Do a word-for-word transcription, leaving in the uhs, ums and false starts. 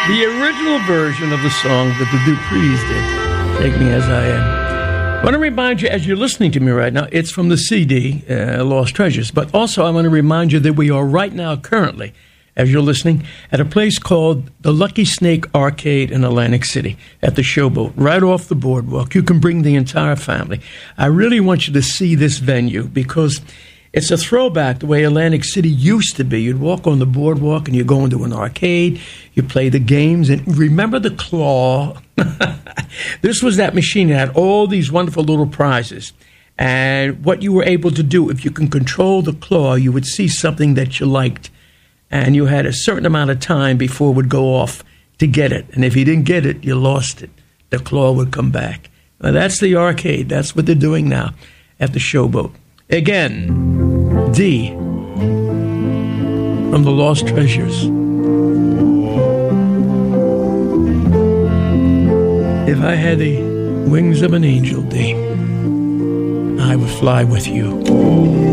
The original version of the song that the Duprees did, Take Me As I Am. I want to remind you, as you're listening to me right now, it's from the C D, uh, Lost Treasures. But also I want to remind you that we are right now, currently, as you're listening, at a place called the Lucky Snake Arcade in Atlantic City at the Showboat, right off the boardwalk. You can bring the entire family. I really want you to see this venue because it's a throwback the way Atlantic City used to be. You'd walk on the boardwalk and you go into an arcade, you play the games, and remember the claw? This was that machine that had all these wonderful little prizes. And what you were able to do, if you can control the claw, you would see something that you liked. And you had a certain amount of time before it would go off to get it. And if you didn't get it, you lost it. The claw would come back. Now, that's the arcade. That's what they're doing now at the Showboat. Again, D from the Lost Treasures. If I had the wings of an angel, D, I would fly with you.